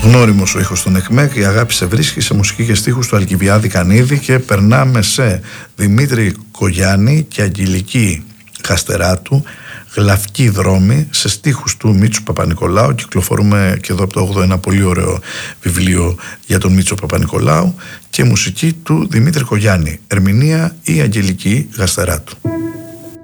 Γνώριμος ο ήχος των ΕΚΜΕΚ, η αγάπη σε βρίσκει, σε μουσική και στίχους του Αλκιβιάδη Κανίδη, και περνάμε σε Δημήτρη Κογιάννη και Αγγελική Καστεράτου, Γλαυκοί δρόμοι, σε στίχους του Μίτσου Παπανικολάου. Κυκλοφορούμε και εδώ από το 8 ένα πολύ ωραίο βιβλίο για τον Μίτσο Παπανικολάου, και μουσική του Δημήτρη Κογιάννη. Ερμηνεία η Αγγελική Καστεράτου.